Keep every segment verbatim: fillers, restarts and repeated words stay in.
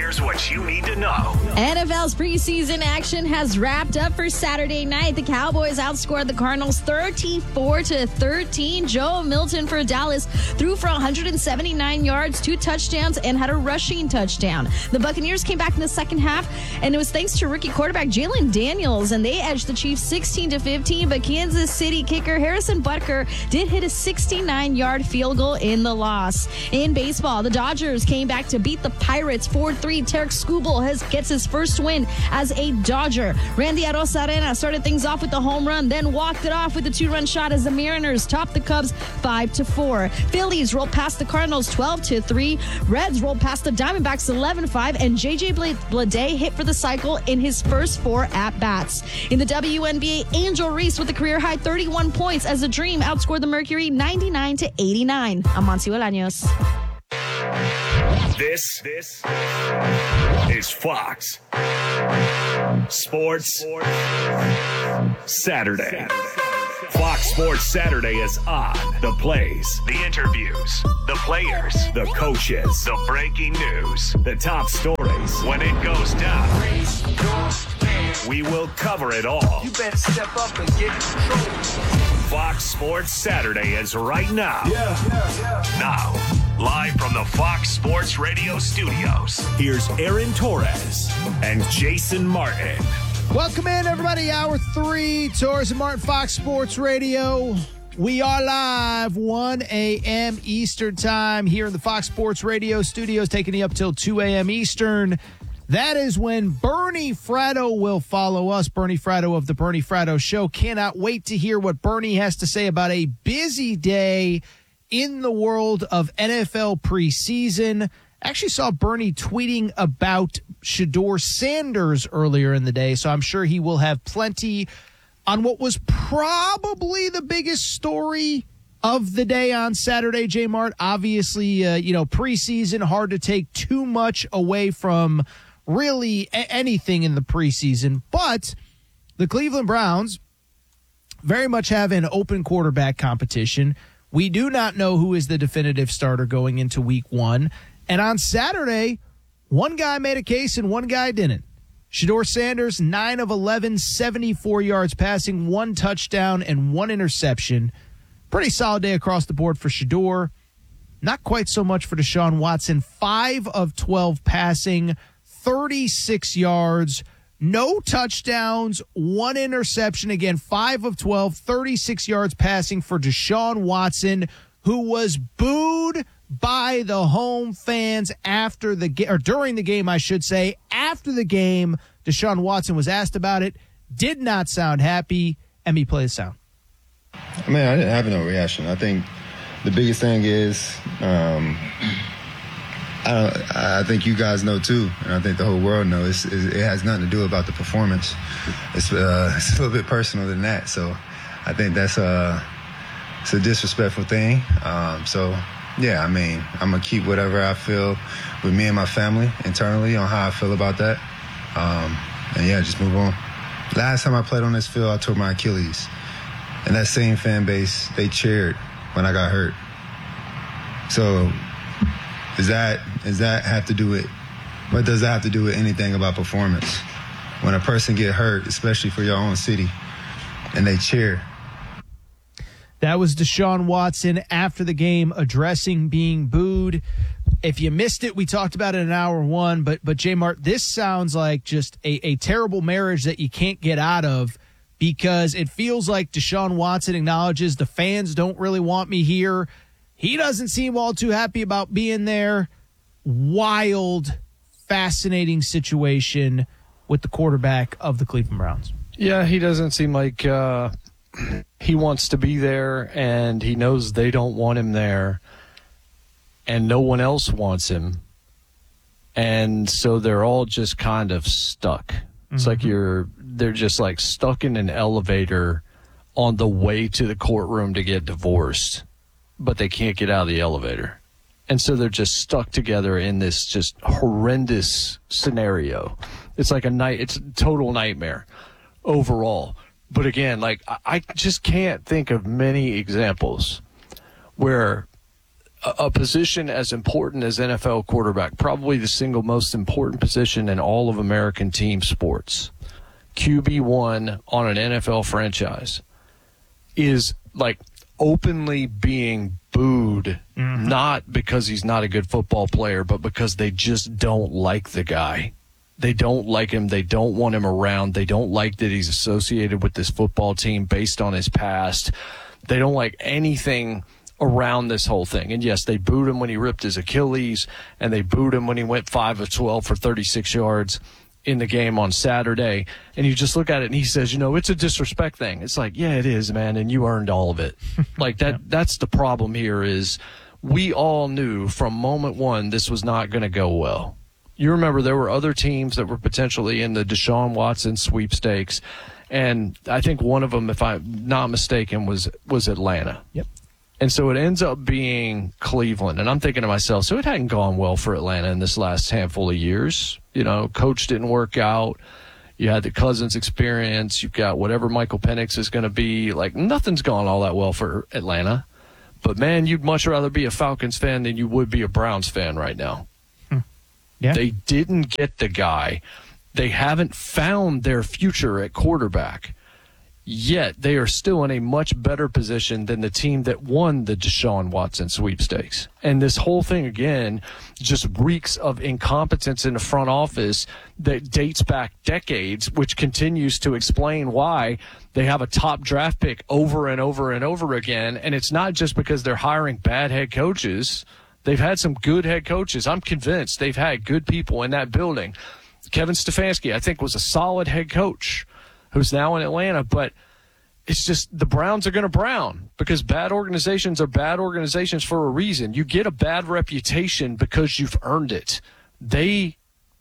Here's what you need to know. N F L's preseason action has wrapped up for Saturday night. The Cowboys outscored the Cardinals thirty-four to thirteen. Joe Milton for Dallas threw for one hundred seventy-nine yards, two touchdowns, and had a rushing touchdown. The Buccaneers came back in the second half, and it was thanks to rookie quarterback Jalen Daniels, and they edged the Chiefs sixteen to fifteen. But Kansas City kicker Harrison Butker did hit a sixty-nine-yard field goal in the loss. In baseball, the Dodgers came back to beat the Pirates four three. Tarek Skubal has, gets his first win as a Dodger. Randy Arozarena started things off with a home run, then walked it off with a two-run shot as the Mariners topped the Cubs five to four. Phillies rolled past the Cardinals twelve to three. Reds rolled past the Diamondbacks eleven five, and J J Bleday hit for the cycle in his first four at-bats. In the W N B A, Angel Reese with a career-high thirty-one points as the Dream outscored the Mercury ninety-nine to eighty-nine. I'm Monty Bolaños. This, this is Fox Sports Saturday. Fox Sports Saturday is on. The plays, the interviews, the players, the coaches, the breaking news, the top stories. When it goes down, we will cover it all. You better step up and get in control. Fox Sports Saturday is right now. Yeah, yeah, yeah. Now, live from the Fox Sports Radio studios, here's Aaron Torres and Jason Martin. Welcome in, everybody. Hour three, Torres and Martin, Fox Sports Radio. We are live, one a.m. Eastern time here in the Fox Sports Radio studios, taking you up till two a.m. Eastern. That is when Bernie Fratto will follow us. Bernie Fratto of the Bernie Fratto Show. Cannot wait to hear what Bernie has to say about a busy day in the world of N F L preseason. Actually saw Bernie tweeting about Shedeur Sanders earlier in the day, so I'm sure he will have plenty on what was probably the biggest story of the day on Saturday, J-Mart. Obviously, uh, you know, preseason, hard to take too much away from really a- anything in the preseason, but the Cleveland Browns very much have an open quarterback competition. We do not know who is the definitive starter going into week one. And on Saturday, one guy made a case and one guy didn't. Shedeur Sanders, nine of eleven, seventy-four yards passing, one touchdown and one interception. Pretty solid day across the board for Shedeur. Not quite so much for Deshaun Watson. five of twelve passing, thirty-six yards, no touchdowns, one interception. Again, five of twelve, thirty-six yards passing for Deshaun Watson, who was booed by the home fans after the game, or during the game, I should say. After the game, Deshaun Watson was asked about it, did not sound happy. Emmy, play the sound. I mean, I didn't have no reaction. I think the biggest thing is, um, I don't, I think you guys know too, and I think the whole world knows, it's, it has nothing to do about the performance. It's, uh, it's a little bit personal than that. So I think that's a, it's a disrespectful thing. Um, so, yeah, I mean, I'm going to keep whatever I feel with me and my family internally on how I feel about that. Um, and, yeah, just move on. Last time I played on this field, I tore my Achilles. And that same fan base, they cheered when I got hurt. So does that, does that have to do with, what does that have to do with anything about performance? When a person get hurt, especially for your own city, and they cheer. That was Deshaun Watson after the game addressing being booed. If you missed it, we talked about it in hour one, but but J-Mart, this sounds like just a, a terrible marriage that you can't get out of, because it feels like Deshaun Watson acknowledges the fans don't really want me here. He doesn't seem all too happy about being there. Wild, fascinating situation with the quarterback of the Cleveland Browns. Yeah, he doesn't seem like uh, he wants to be there, and he knows they don't want him there, and no one else wants him. And so they're all just kind of stuck. It's mm-hmm. like you're they're just like stuck in an elevator on the way to the courtroom to get divorced, but they can't get out of the elevator. And so they're just stuck together in this just horrendous scenario. It's like a night, it's a total nightmare overall. But again, like I just can't think of many examples where a, a position as important as N F L quarterback, probably the single most important position in all of American team sports, Q B one on an N F L franchise, is like openly being booed, mm-hmm. not because he's not a good football player, but because they just don't like the guy. They don't like him. They don't want him around. They don't like that he's associated with this football team based on his past. They don't like anything around this whole thing. And yes, they booed him when he ripped his Achilles, and they booed him when he went five of twelve for thirty-six yards in the game on Saturday. And you just look at it and he says, you know, it's a disrespect thing. It's like, yeah, it is, man, and you earned all of it. Like that. Yeah. That's the problem here is we all knew from moment one this was not going to go well. You remember there were other teams that were potentially in the Deshaun Watson sweepstakes, and I think one of them, if I'm not mistaken, was was Atlanta. Yep. And so it ends up being Cleveland. And I'm thinking to myself, so it hadn't gone well for Atlanta in this last handful of years. You know, coach didn't work out. You had the Cousins experience. You've got whatever Michael Penix is going to be. Like, nothing's gone all that well for Atlanta. But, man, you'd much rather be a Falcons fan than you would be a Browns fan right now. Hmm. Yeah. They didn't get the guy. They haven't found their future at quarterback. Yet they are still in a much better position than the team that won the Deshaun Watson sweepstakes. And this whole thing, again, just reeks of incompetence in the front office that dates back decades, which continues to explain why they have a top draft pick over and over and over again. And it's not just because they're hiring bad head coaches. They've had some good head coaches. I'm convinced they've had good people in that building. Kevin Stefanski, I think, was a solid head coach who's now in Atlanta, but it's just the Browns are going to brown because bad organizations are bad organizations for a reason. You get a bad reputation because you've earned it. They,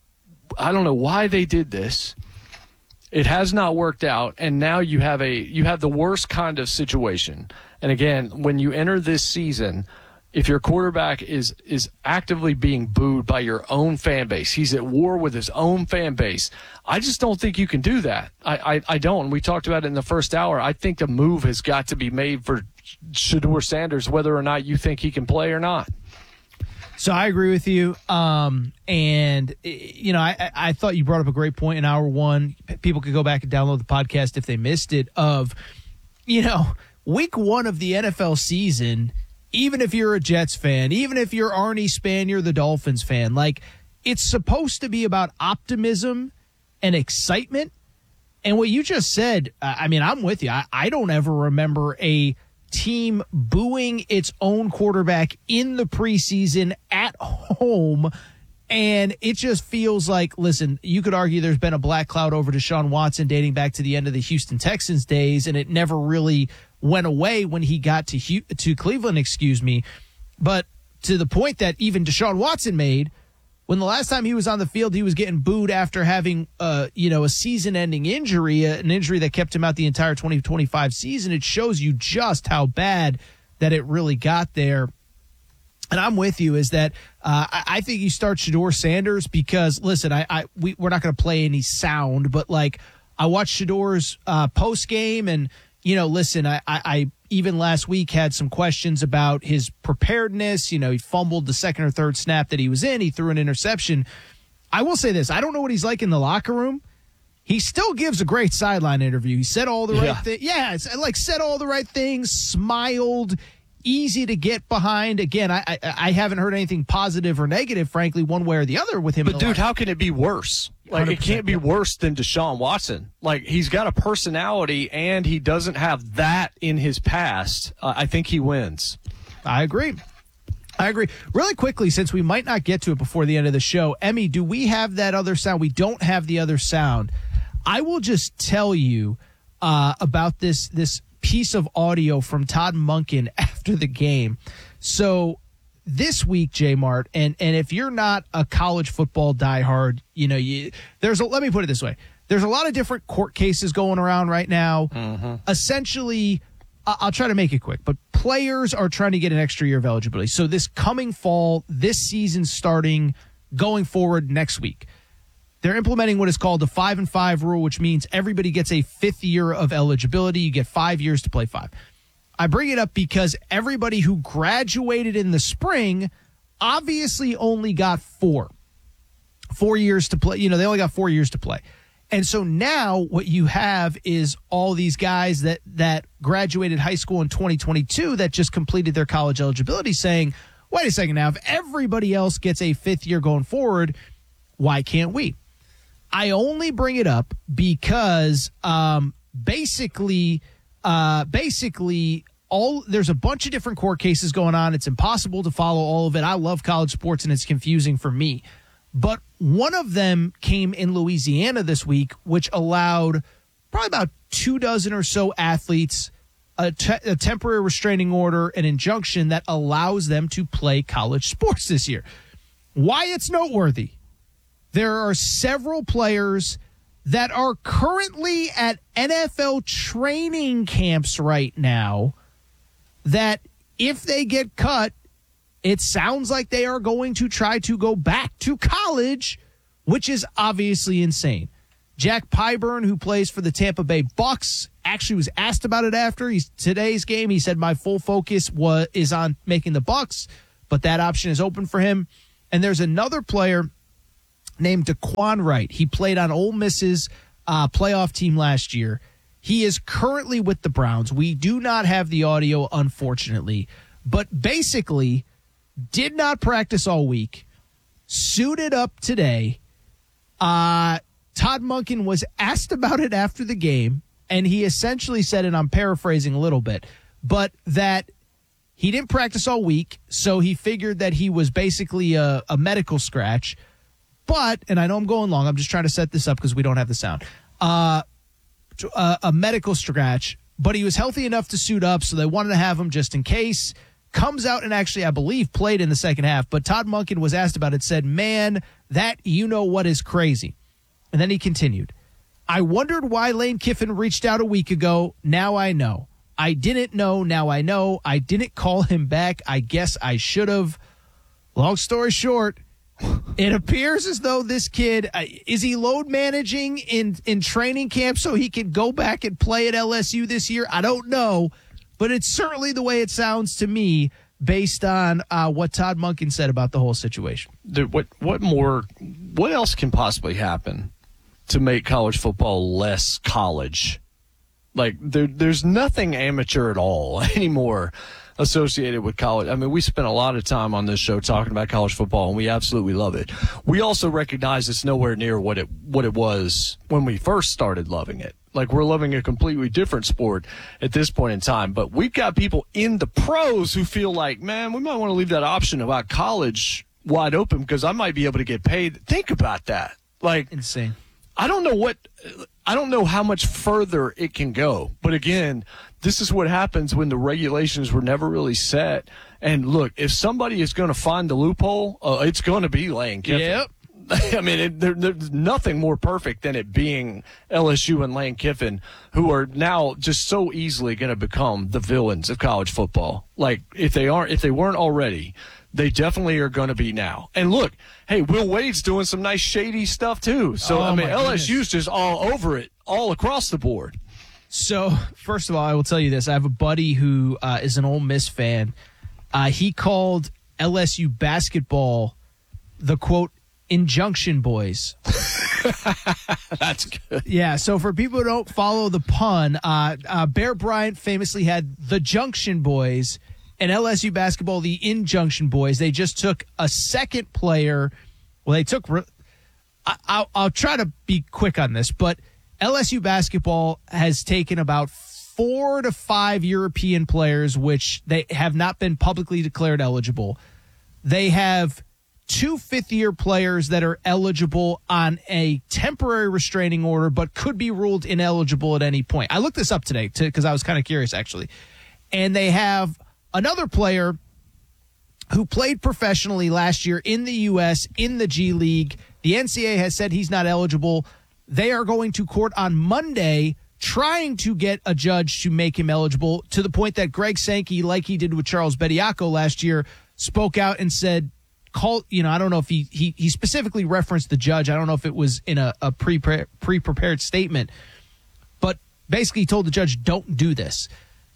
I don't know why they did this. It has not worked out, and now you have a you have the worst kind of situation. And again, when you enter this season, if your quarterback is is actively being booed by your own fan base, he's at war with his own fan base, I just don't think you can do that. I, I, I don't. We talked about it in the first hour. I think a move has got to be made for Shedeur Sanders, whether or not you think he can play or not. So I agree with you. Um, and, you know, I, I thought you brought up a great point in hour one. People could go back and download the podcast if they missed it of, you know, week one of the N F L season, even if you're a Jets fan, even if you're Arnie Spanier, the Dolphins fan, like, it's supposed to be about optimism and excitement. And what you just said, uh, I mean, I'm with you. I, I don't ever remember a team booing its own quarterback in the preseason at home. And it just feels like, listen, you could argue there's been a black cloud over Deshaun Watson dating back to the end of the Houston Texans days, and it never really went away when he got to to Cleveland, excuse me. But to the point that even Deshaun Watson made, when the last time he was on the field, he was getting booed after having, uh, you know, a season-ending injury, an injury that kept him out the entire twenty twenty-five season. It shows you just how bad that it really got there. And I'm with you is that uh, I, I think you start Shedeur Sanders because, listen, I, I we, we're not going to play any sound, but, like, I watched Shedeur's uh, post-game and, you know, listen, I, I, I even last week had some questions about his preparedness. You know, he fumbled the second or third snap that he was in. He threw an interception. I will say this. I don't know what he's like in the locker room. He still gives a great sideline interview. He said all the right yeah. things. Yeah, it's like said all the right things, smiled, easy to get behind. Again, I, I I haven't heard anything positive or negative, frankly, one way or the other with him. But, dude, how can it be worse? Like, it can't be worse than Deshaun Watson. Like, he's got a personality, and he doesn't have that in his past. Uh, I think he wins. I agree. I agree. Really quickly, since we might not get to it before the end of the show, Emmy, do we have that other sound? We don't have the other sound. I will just tell you uh, about this this piece of audio from Todd Monken after the game. So this week, J-Mart, and, and if you're not a college football diehard, you know, you, there's a, let me put it this way. There's a lot of different court cases going around right now. Mm-hmm. Essentially, I'll try to make it quick, but players are trying to get an extra year of eligibility. So this coming fall, this season starting, going forward next week, they're implementing what is called the five and five rule, which means everybody gets a fifth year of eligibility. You get five years to play five. I bring it up because everybody who graduated in the spring obviously only got four. Four years to play. You know, they only got four years to play. And so now what you have is all these guys that, that graduated high school in twenty twenty-two that just completed their college eligibility saying, wait a second now, if everybody else gets a fifth year going forward, why can't we? I only bring it up because um, basically, uh, basically, all there's a bunch of different court cases going on. It's impossible to follow all of it. I love college sports, and it's confusing for me. But one of them came in Louisiana this week, which allowed probably about two dozen or so athletes a, te- a temporary restraining order, an injunction that allows them to play college sports this year. Why it's noteworthy? There are several players that are currently at N F L training camps right now that if they get cut, it sounds like they are going to try to go back to college, which is obviously insane. Jack Pyburn, who plays for the Tampa Bay Bucks, actually was asked about it after he's, today's game. He said, my full focus was is on making the Bucks, but that option is open for him. And there's another player named Daquan Wright. He played on Ole Miss's uh, playoff team last year. He is currently with the Browns. We do not have the audio, unfortunately, but basically did not practice all week, suited up today. Uh, Todd Monken was asked about it after the game, and he essentially said, and I'm paraphrasing a little bit, but that he didn't practice all week, so he figured that he was basically a, a medical scratch. But, and I know I'm going long, I'm just trying to set this up because we don't have the sound, uh, a, a medical scratch, but he was healthy enough to suit up, so they wanted to have him just in case. Comes out and actually, I believe, played in the second half, but Todd Monken was asked about it, said, man, that you know what is crazy. And then he continued, I wondered why Lane Kiffin reached out a week ago. Now I know. I didn't know. Now I know. I didn't call him back. I guess I should have. Long story short, it appears as though this kid, uh, is he load managing in, in training camp so he can go back and play at L S U this year? I don't know, but it's certainly the way it sounds to me based on uh, what Todd Monken said about the whole situation. Dude, what, what more, what else can possibly happen to make college football less college? Like, there, there's nothing amateur at all anymore associated with college. I mean, we spent a lot of time on this show talking about college football, and we absolutely love it. We also recognize it's nowhere near what it what it was when we first started loving it. Like, we're loving a completely different sport at this point in time. But we've got people in the pros who feel like, man, we might want to leave that option about college wide open because I might be able to get paid. Think about that. Like, insane. I don't know what – I don't know how much further it can go. But, again, this is what happens when the regulations were never really set. And, look, if somebody is going to find the loophole, uh, it's going to be Lane Kiffin. Yep. I mean, it, there, there's nothing more perfect than it being L S U and Lane Kiffin, who are now just so easily going to become the villains of college football. Like, if they aren't, if they weren't already, they definitely are going to be now. And look, hey, Will Wade's doing some nice shady stuff too. So, oh, I mean, L S U's goodness. just all over it, all across the board. So, first of all, I will tell you this. I have a buddy who uh, is an Ole Miss fan. Uh, he called L S U basketball the, quote, injunction boys. That's good. Yeah, so for people who don't follow the pun, uh, uh, Bear Bryant famously had the Junction Boys, and L S U basketball, the Injunction Boys. They just took a second player. Well, they took re- I, I'll, I'll try to be quick on this, but L S U basketball has taken about four to five European players, which they have not been publicly declared eligible. They have two fifth-year players that are eligible on a temporary restraining order but could be ruled ineligible at any point. I looked this up today because I was kind of curious, actually. And they have another player who played professionally last year in the U S, in the G League. The N C A A has said he's not eligible. They are going to court on Monday trying to get a judge to make him eligible, to the point that Greg Sankey, like he did with Charles Bediako last year, spoke out and said, call, you know, I don't know if he, he, he specifically referenced the judge. I don't know if it was in a, a pre pre-prepared statement, but basically told the judge, don't do this.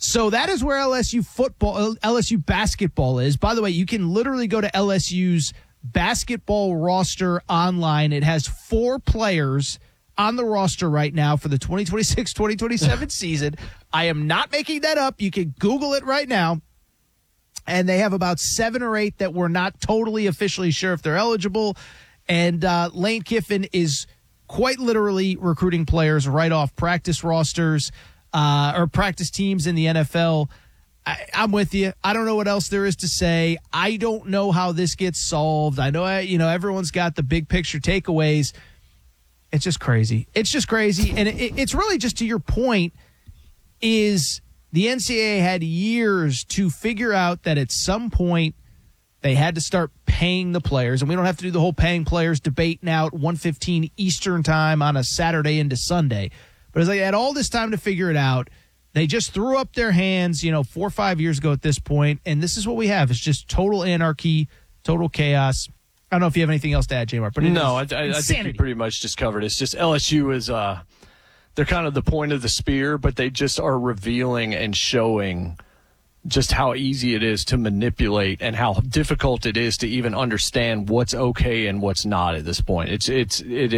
So that is where L S U football, L S U basketball is. By the way, you can literally go to L S U's basketball roster online. It has four players on the roster right now for the twenty twenty-six twenty twenty-seven season. I am not making that up. You can Google it right now. And they have about seven or eight that we're not totally officially sure if they're eligible. And uh, Lane Kiffin is quite literally recruiting players right off practice rosters uh, or practice teams in the N F L. I, I'm with you. I don't know what else there is to say. I don't know how this gets solved. I know, you know, everyone's got the big picture takeaways. It's just crazy. It's just crazy. And it, it's really just to your point is the N C double A had years to figure out that at some point they had to start paying the players. And we don't have to do the whole paying players debate now at one fifteen Eastern time on a Saturday into Sunday. But as they had all this time to figure it out, they just threw up their hands, you know, four or five years ago at this point. And this is what we have. It's just total anarchy, total chaos. I don't know if you have anything else to add, J-Mark. But no, I, I, I think you pretty much just covered it. It's just L S U is uh, they're kind of the point of the spear, but they just are revealing and showing just how easy it is to manipulate and how difficult it is to even understand what's okay and what's not at this point. It's it's it